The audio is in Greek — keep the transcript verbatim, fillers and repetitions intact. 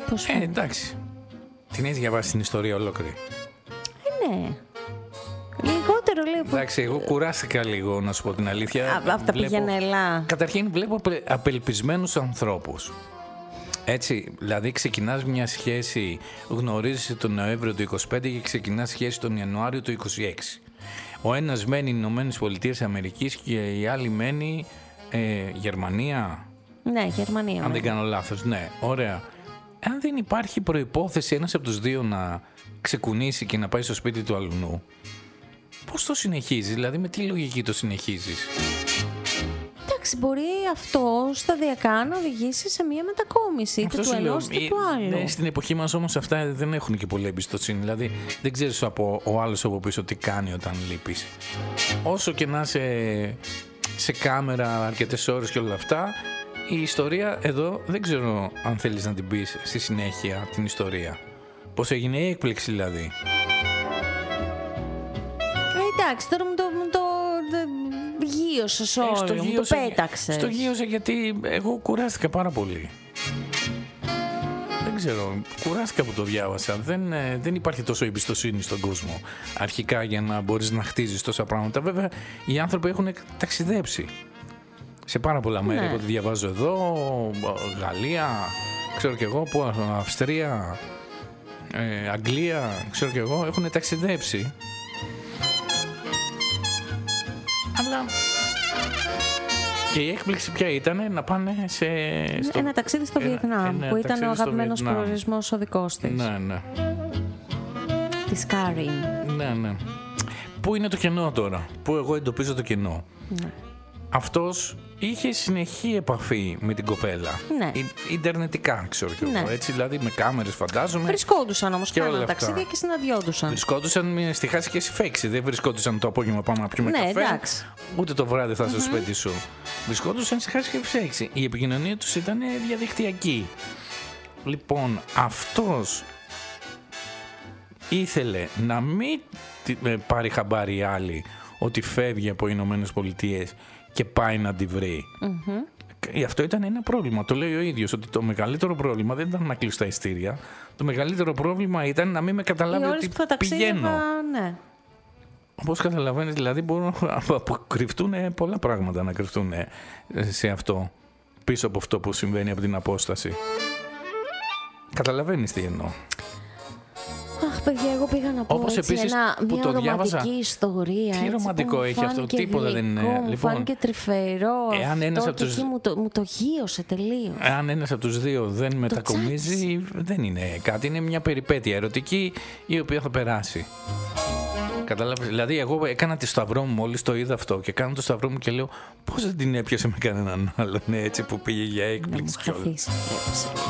Πώς φαίνεται? Ε, εντάξει. Την έχεις διαβάσει την ιστορία ολόκληρη? Ε, ναι. Λιγότερο λίγο. Εντάξει, εγώ κουράστηκα λίγο, να σου πω την αλήθεια. Α, αυτά πήγαινε ελά. Καταρχήν βλέπω απε- απελπισμένους ανθρώπους. Έτσι, δηλαδή ξεκινάς μια σχέση, γνωρίζεσαι τον Νοέμβριο του είκοσι πέντε και ξεκινάς σχέση τον Ιανουάριο του είκοσι έξι. Ο ένας μένει Ηνωμένες Πολιτείες Αμερικής και η άλλη μένει ε, Γερμανία. Ναι, Γερμανία. Αν ναι. δεν κάνω λάθος, ναι, ωραία. Αν δεν υπάρχει προϋπόθεση ένας από τους δύο να ξεκουνήσει και να πάει στο σπίτι του αλουνού, πώς το συνεχίζεις, δηλαδή με τι λογική το συνεχίζεις? Εντάξει, μπορεί αυτό σταδιακά να οδηγήσει σε μια μετακόμιση είτε Αυτό του σου λέω, ενός είτε ε, του άλλου. ναι, στην εποχή μας όμως αυτά δεν έχουν και πολύ εμπιστοσύνη. Δηλαδή δεν ξέρεις από ο άλλος από πίσω τι κάνει όταν λείπεις. Όσο και να είσαι σε κάμερα αρκετές ώρες και όλα αυτά, η ιστορία εδώ δεν ξέρω αν θέλεις να την πεις στη συνέχεια την ιστορία. Πώς έγινε η έκπληξη δηλαδή. Ε, εντάξει, τώρα μου το, μου το, το γείωσες Ε, όλο, μου το πέταξες. Στο γύρωσε γιατί εγώ κουράστηκα πάρα πολύ. Δεν ξέρω, κουράστηκα που το διάβασα. Δεν, ε, δεν υπάρχει τόσο εμπιστοσύνη στον κόσμο αρχικά για να μπορείς να χτίζεις τόσα πράγματα. Βέβαια, οι άνθρωποι έχουν ταξιδέψει σε πάρα πολλά μέρη. Ναι. Από ό,τι διαβάζω εδώ, Γαλλία, ξέρω κι εγώ, που, Αυστρία, ε, Αγγλία, ξέρω κι εγώ, έχουν ταξιδέψει. Αλλά και η έκπληξη ποια ήταν? Να πάνε σε... στο... Ένα ταξίδι στο ένα- Βιετνάμ, ένα που ήταν ταξίδι ο στο αγαπημένος Βιετνάμ. προορισμός ο δικός της. Ναι, ναι. Της Κάριν. Ναι, ναι. Πού είναι το κενό τώρα? Πού εγώ εντοπίζω το κενό? Ναι. Αυτός είχε συνεχή επαφή με την κοπέλα. Ναι. Ι- Ιντερνετικά, ξέρω κι εγώ. Ναι. Έτσι, δηλαδή με κάμερες φαντάζομαι. Βρισκόντουσαν όμως, Και όλα κάναν αυτά. ταξίδια και συναντιόντουσαν. Βρισκόντουσαν με- στη χάση και στη φέξη. Δεν βρισκόντουσαν το απόγευμα πάμε να πιούμε Ναι, καφέ. εντάξει. Ούτε το βράδυ θα στο σπίτι σου. Βρισκόντουσαν στη χάση και στη φέξη. Η επικοινωνία τους ήταν διαδικτυακή. Λοιπόν, αυτός ήθελε να μην τη- ε, πάρει χαμπάρι η άλλη ότι φεύγει από οι Ηνωμένες Πολιτείες και πάει να τη βρει. Και αυτό ήταν ένα πρόβλημα. Το λέει ο ίδιος ότι το μεγαλύτερο πρόβλημα δεν ήταν να κλείσω τα ειστήρια. Το μεγαλύτερο πρόβλημα ήταν να μην με Οι καταλάβει ώρες ότι που θα πηγαίνω. ταξίδευα, ναι. Όπως καταλαβαίνεις, δηλαδή μπορούν να αποκρυφτούν πολλά πράγματα να κρυφτούν σε αυτό, πίσω από αυτό που συμβαίνει από την απόσταση. Καταλαβαίνεις τι εννοώ. Αχ, παιδιά, εγώ πήγα να πω Όπως έτσι, επίσης ένα, που μια το ρομαντική διάβαζα. ιστορία. Τι έτσι, ρομαντικό που μου έχει αυτό, φάνηκε τίποτα δεν είναι. γλυκό, μου Λοιπόν, φάνηκε τρυφερό. εάν ένας αυτό από και τους- εκεί μου το, μου το γείωσε τελείως. Αν ένας από τους δύο δεν μετακομίζει, δεν είναι κάτι. Είναι μια περιπέτεια ερωτική η οποία θα περάσει. Κατάλαβες. Δηλαδή, εγώ έκανα τη σταυρό μου μόλις το είδα αυτό και κάνω το σταυρό μου και λέω πώς δεν την έπιασε με κανέναν άλλον έτσι που πήγε για Να μου έκπληξη κιόλας. χαθείς.